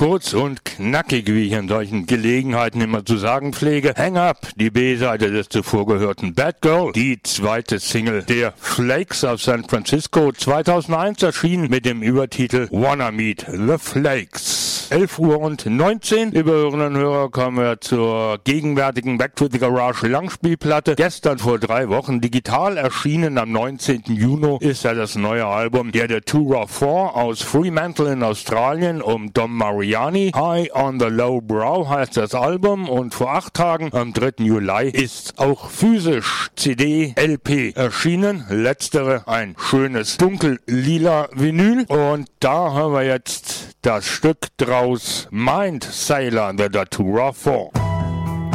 kurz und knackig, wie ich in solchen Gelegenheiten immer zu sagen pflege. Hang Up, die B-Seite des zuvor gehörten Bad Girl, die zweite Single der Flakes aus San Francisco, 2001 erschienen mit dem Übertitel Wanna Meet the Flakes. 11:19 Uhr. Liebe Hörerinnen und Hörer, kommen wir zur gegenwärtigen Back to the Garage Langspielplatte. Gestern vor 3 Wochen digital erschienen am 19. Juni ist ja das neue Album der The Tour 4 aus Fremantle in Australien um Dom Mariani. High on the Low Brow heißt das Album und vor 8 Tagen am 3. Juli ist auch physisch CD, LP erschienen. Letztere ein schönes dunkel-lila Vinyl und da haben wir jetzt das Stück draus Mind Sailor, The Datura 4.